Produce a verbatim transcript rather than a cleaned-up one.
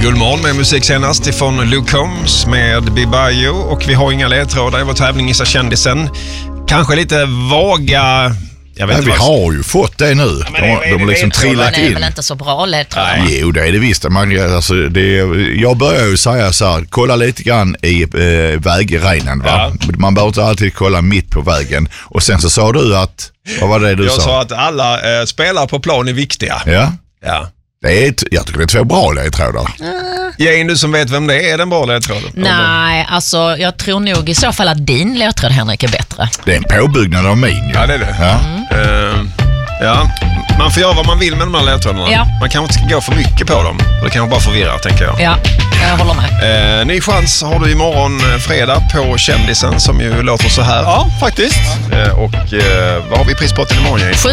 Guldmorgon med musik senast ifrån Luke Combs med Bibayo, och vi har inga ledtrådar i vår tävling Gissa kändisen. Kanske lite vaga... Jag vet Nej, vi vad... har ju fått det nu. Ja, de de har liksom trillat in. Det är väl inte så bra ledtrådar? Jo, det är det visst. Man, alltså, det, jag börjar ju säga så här, kolla lite grann i äh, vägrenen. Va? Ja. Man behöver inte alltid kolla mitt på vägen. Och sen så sa du att, vad var det du jag sa? Jag sa att alla äh, spelare på plan är viktiga. Ja. Ja. Det är, jag tycker det är två bra ledtrådar. Jane, du som vet vem det är, är den bra ledtråden? Nej, alltså jag tror nog i så fall att din ledtråd, Henrik, är bättre. Det är en påbyggnad av min. Ja, det är det. Ja. Mm. Uh, ja. Man får göra vad man vill med de här ledtrådarna. Ja. Man kanske inte ska gå för mycket på dem. Det kan bara förvirra, tänker jag. Ja, jag håller med. Uh, ny chans har du imorgon fredag på Kändisen, som ju låter så här. Ja, faktiskt. Uh, och uh, vad har vi prispotten imorgon, Jane?